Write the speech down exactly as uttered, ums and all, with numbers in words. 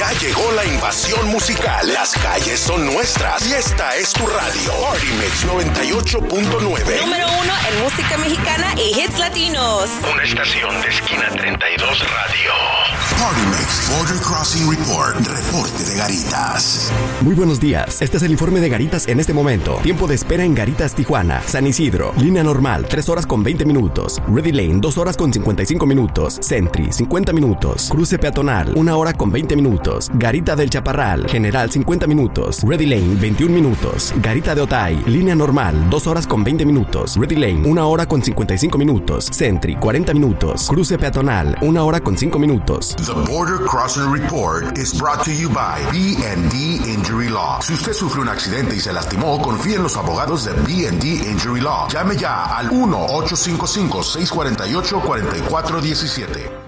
Ya llegó la invasión musical. Las calles son nuestras y esta es tu radio. Party Mix noventa y ocho punto nueve. Número uno en música mexicana y hits latinos. Una estación de Esquina treinta y dos Radio. Party Mix Border Crossing Report. Reporte de Garitas. Muy buenos días. Este es el informe de Garitas en este momento. Tiempo de espera en Garitas, Tijuana. San Isidro. Línea normal, tres horas con veinte minutos. Ready Lane, dos horas con cincuenta y cinco minutos. Sentry, cincuenta minutos. Cruce peatonal, una hora con veinte minutos. Garita del Chaparral. General, cincuenta minutos. Ready Lane, veintiún minutos. Garita de Otay. Línea normal, dos horas con veinte minutos. Ready Lane, una hora con cincuenta y cinco minutos. Sentry, cuarenta minutos. Cruce peatonal, una hora con cinco minutos. The Border Crossing Report is brought to you by B and D Injury Law. Si usted sufre un accidente y se lastimó, confíe en los abogados de B and D Injury Law. Llame ya al uno ocho cinco cinco, seis cuatro ocho, cuatro cuatro uno siete.